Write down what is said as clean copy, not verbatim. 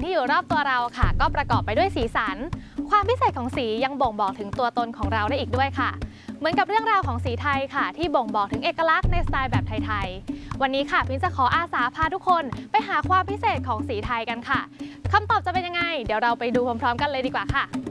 ที่อยู่รอบตัวเราค่ะก็ประกอบไปด้วยสีสันความพิเศษของสียังบ่งบอกถึงตัวตนของเราได้อีกด้วยค่ะเหมือนกับเรื่องราวของสีไทยค่ะที่บ่งบอกถึงเอกลักษณ์ในสไตล์แบบไทยๆวันนี้ค่ะพินจะขออาสาพาทุกคนไปหาความพิเศษของสีไทยกันค่ะคำตอบจะเป็นยังไงเดี๋ยวเราไปดูพร้อมๆกันเลยดีกว่าค่ะ